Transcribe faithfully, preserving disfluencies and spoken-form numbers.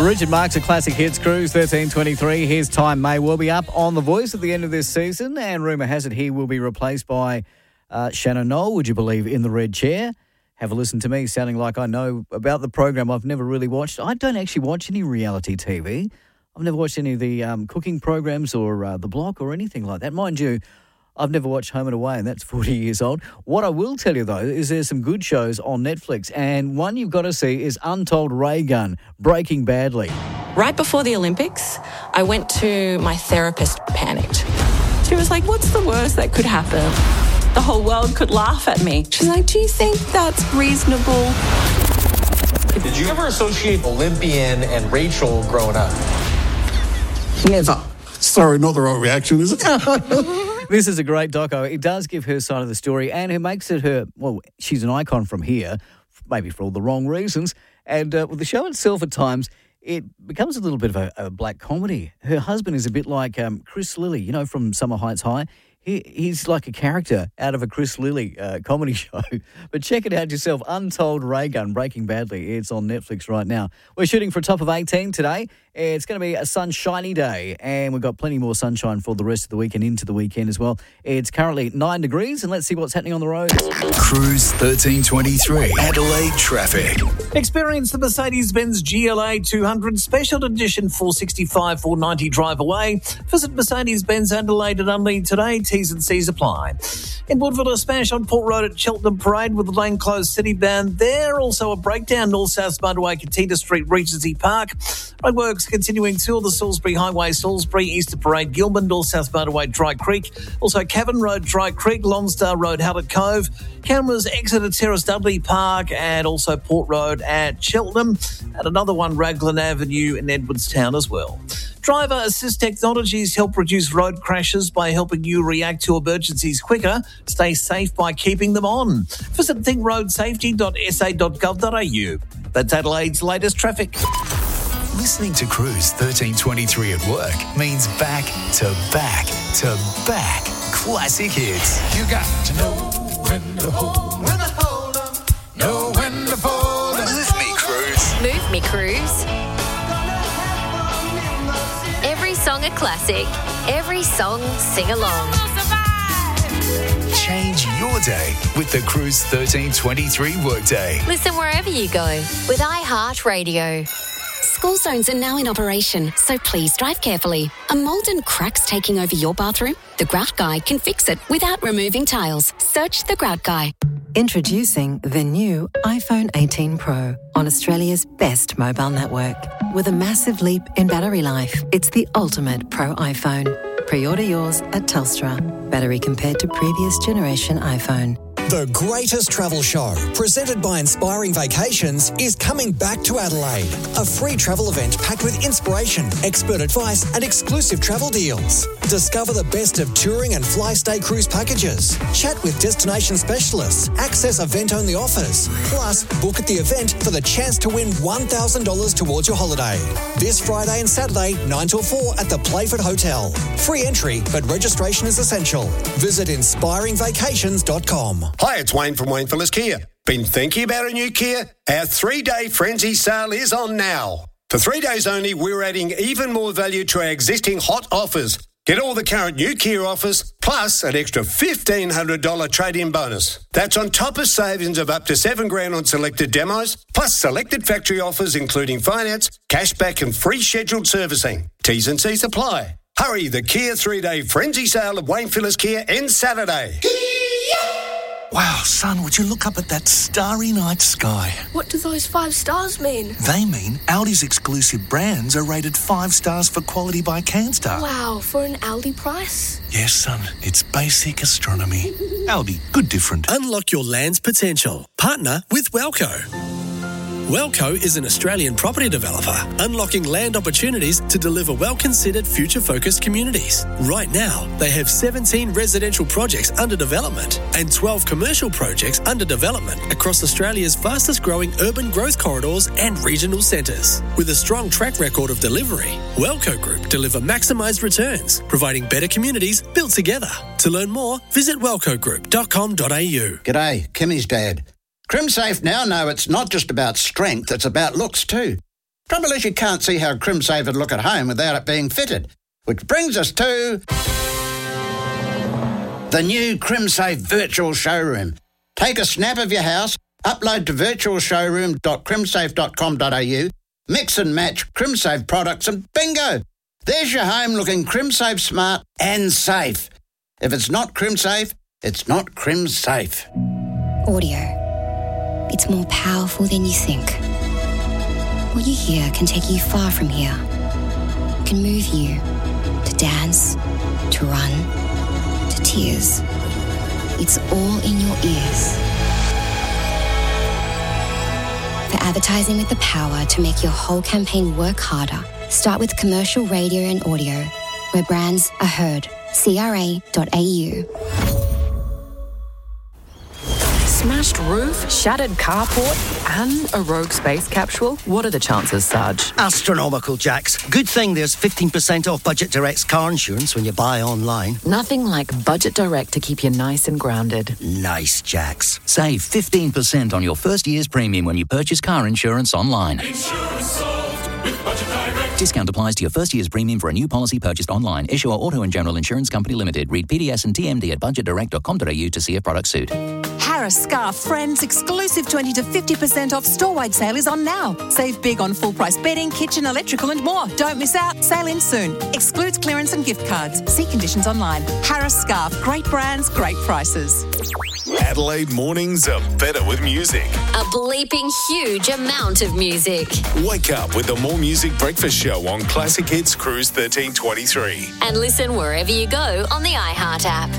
Richard Marks of Classic Hits Cruise thirteen twenty-three. His time may well be up on The Voice at the end of this season, and rumour has it he will be replaced by uh, Shannon Noll, would you believe, in the red chair. Have a listen to me sounding like I know about the program I've never really watched. I don't actually watch any reality T V. I've never watched any of the um, cooking programs or uh, The Block or anything like that. Mind you, I've never watched Home and Away, and that's forty years old. What I will tell you, though, is there's some good shows on Netflix, and one you've got to see is Untold Raygun, Breaking Badly. Right before the Olympics, I went to my therapist, panicked. She was like, what's the worst that could happen? The whole world could laugh at me. She's like, do you think that's reasonable? Did you ever associate Olympian and Rachel growing up? Never. Sorry, not the right reaction, is it? This is a great doco. It does give her side of the story, and it makes it her, well, she's an icon from here, maybe for all the wrong reasons. And uh, with the show itself at times, it becomes a little bit of a, a black comedy. Her husband is a bit like um, Chris Lilly, you know, from Summer Heights High. He, he's like a character out of a Chris Lilly uh, comedy show. But check it out yourself, Untold Raygun, Breaking Badly. It's on Netflix right now. We're shooting for a top of eighteen today. It's going to be a sunshiny day, and we've got plenty more sunshine for the rest of the week and into the weekend as well. It's currently nine degrees, and let's see what's happening on the roads. Cruise thirteen twenty-three, Adelaide traffic. Experience the Mercedes-Benz G L A two hundred Special Edition four sixty-five four ninety drive away. Visit Mercedes-Benz Adelaide at Unlead today. T's and C's apply. In Woodville, a smash on Port Road at Cheltenham Parade with the lane closed city bound there. Also a breakdown north-south motorway, Katina Street, Regency Park. Roadworks continuing to the Salisbury Highway, Salisbury, Easter Parade, Gilman, north-south motorway, Dry Creek. Also Cavan Road, Dry Creek, Lonsdale Road, Hallett Cove. Cameras, Exeter Terrace, Dudley Park, and also Port Road at Cheltenham. And another one, Raglan Avenue in Edwardstown as well. Driver Assist Technologies help reduce road crashes by helping you react to emergencies quicker. Stay safe by keeping them on. Visit think road safety dot s a dot gov dot a u. That's Adelaide's latest traffic. Listening to Cruise thirteen twenty-three at work means back to back to back classic hits. You got to know when to hold, when to hold 'em, know when to fold 'em. Move me, Cruise. Move me, Cruise. Every song a classic. Every song sing along. Change your day with the Cruise thirteen twenty-three workday. Listen wherever you go with iHeartRadio. School zones are now in operation, so please drive carefully. Are mould and cracks taking over your bathroom? The Grout Guy can fix it without removing tiles. Search The Grout Guy. Introducing the new iPhone eighteen Pro on Australia's best mobile network. With a massive leap in battery life, it's the ultimate Pro iPhone. Pre-order yours at Telstra. Battery compared to previous generation iPhone. The greatest travel show, presented by Inspiring Vacations, is coming back to Adelaide. A free travel event packed with inspiration, expert advice and exclusive travel deals. Discover the best of touring and fly-stay cruise packages. Chat with destination specialists. Access event-only offers. Plus, book at the event for the chance to win one thousand dollars towards your holiday. This Friday and Saturday, nine till four at the Playford Hotel. Free entry, but registration is essential. Visit inspiring vacations dot com. Hi, it's Wayne from Wayne Phillips Kia. Been thinking about a new Kia? Our three-day frenzy sale is on now. For three days only, we're adding even more value to our existing hot offers. Get all the current new Kia offers, plus an extra fifteen hundred dollars trade-in bonus. That's on top of savings of up to seven grand on selected demos, plus selected factory offers including finance, cashback and free scheduled servicing. T's and C's apply. Hurry, the Kia three-day frenzy sale at Wayne Phillips Kia ends Saturday. Wow, son, would you look up at that starry night sky? What do those five stars mean? They mean Aldi's exclusive brands are rated five stars for quality by Canstar. Wow, for an Aldi price? Yes, son, it's basic astronomy. Aldi, good different. Unlock your land's potential. Partner with Welco. Welco is an Australian property developer unlocking land opportunities to deliver well-considered future-focused communities. Right now, they have seventeen residential projects under development and twelve commercial projects under development across Australia's fastest-growing urban growth corridors and regional centres. With a strong track record of delivery, Welco Group deliver maximised returns, providing better communities built together. To learn more, visit welco group dot com dot a u. G'day, Kimmy's dad. CrimSafe now know it's not just about strength, it's about looks too. Trouble is you can't see how CrimSafe would look at home without it being fitted. Which brings us to the new CrimSafe Virtual Showroom. Take a snap of your house, upload to virtual showroom dot crimsafe dot com dot a u, mix and match CrimSafe products and bingo! There's your home looking CrimSafe smart and safe. If it's not CrimSafe, it's not CrimSafe. Audio. It's more powerful than you think. What you hear can take you far from here. It can move you to dance, to run, to tears. It's all in your ears. For advertising with the power to make your whole campaign work harder, start with commercial radio and audio, where brands are heard. C R A dot A U. Smashed roof, shattered carport, and a rogue space capsule? What are the chances, Sarge? Astronomical, Jax. Good thing there's fifteen percent off Budget Direct's car insurance when you buy online. Nothing like Budget Direct to keep you nice and grounded. Nice, Jax. Save fifteen percent on your first year's premium when you purchase car insurance online. Insurance solved with Budget Direct. Discount applies to your first year's premium for a new policy purchased online. Issuer Auto and General Insurance Company Limited. Read P D S and T M D at budget direct dot com dot a u to see if products suit. Harris Scarf Friends exclusive twenty to fifty percent off store-wide sale is on now. Save big on full-price bedding, kitchen, electrical and more. Don't miss out. Sale ends soon. Excludes clearance and gift cards. See conditions online. Harris Scarf. Great brands, great prices. Adelaide mornings are better with music. A bleeping huge amount of music. Wake up with the More Music Breakfast Show on Classic Hits Cruise thirteen twenty-three. And listen wherever you go on the iHeart app.